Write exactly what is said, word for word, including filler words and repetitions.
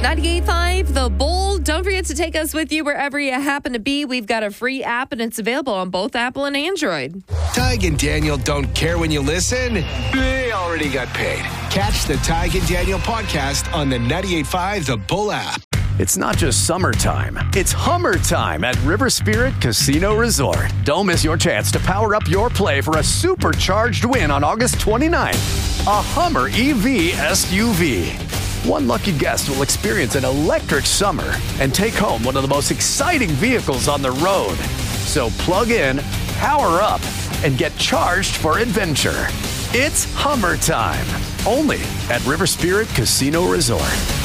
ninety-eight point five, The Bull. Don't forget to take us with you wherever you happen to be. We've got a free app, and it's available on both Apple and Android. Tig and Daniel don't care when you listen. They already got paid. Catch the Tig and Daniel podcast on the ninety-eight point five The Bull app. It's not just summertime, it's Hummer time at River Spirit Casino Resort. Don't miss your chance to power up your play for a supercharged win on August twenty-ninth. A Hummer E V S U V. One lucky guest will experience an electric summer and take home one of the most exciting vehicles on the road. So plug in, power up, and get charged for adventure. It's Hummer time, only at River Spirit Casino Resort.